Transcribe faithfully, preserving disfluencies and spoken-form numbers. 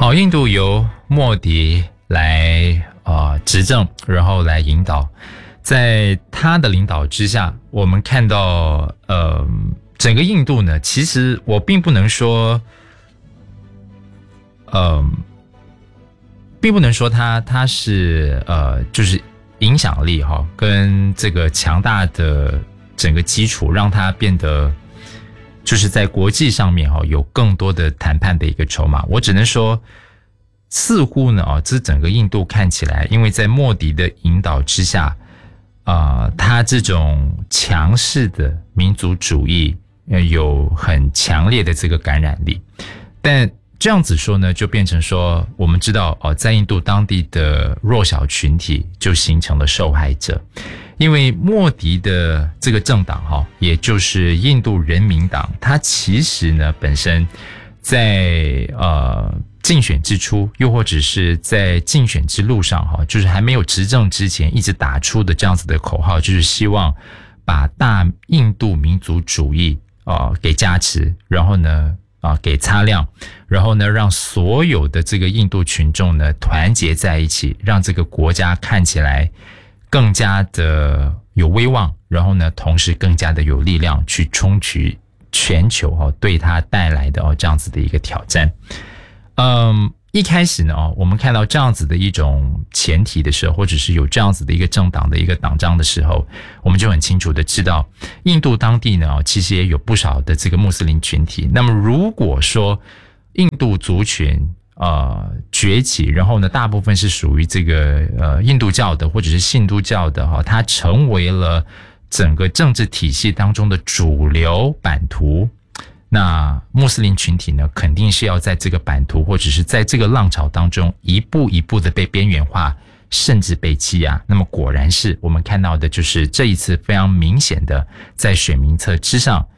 好，印度由莫迪来呃执政，然后来引导，在他的领导之下，我们看到呃整个印度呢，其实我并不能说，呃，并不能说他他是呃就是影响力哈、哦，跟这个强大的整个基础，让他变得就是在国际上面哈、哦、有更多的谈判的一个筹码。我只能说，似乎呢啊，这整个印度看起来，因为在莫迪的引导之下，啊、呃，他这种强势的民族主义，呃，有很强烈的这个感染力。但这样子说呢，就变成说，我们知道哦，在印度当地的弱小群体就形成了受害者，因为莫迪的这个政党哈，也就是印度人民党，它其实呢本身在呃竞选之初，又或者是在竞选之路上哈，就是还没有执政之前，一直打出的这样子的口号，就是希望把大印度民族主义啊、呃、给加持，然后呢。啊，给擦亮，然后呢，让所有的这个印度群众呢团结在一起，让这个国家看起来更加的有威望，然后呢，同时更加的有力量去冲击全球哦对它带来的哦这样子的一个挑战。嗯，一开始呢哦，我们看到这样子的一种前提的时候，或者是有这样子的一个政党的一个党章的时候，我们就很清楚的知道，印度当地呢其实也有不少的这个穆斯林群体。那么如果说印度族群呃崛起，然后呢大部分是属于这个呃印度教的或者是信都教的哈、哦，它成为了整个政治体系当中的主流版图。那穆斯林群体呢，肯定是要在这个版图或者是在这个浪潮当中一步一步的被边缘化，甚至被欺压。那么果然是我们看到的就是这一次非常明显的在选民侧之上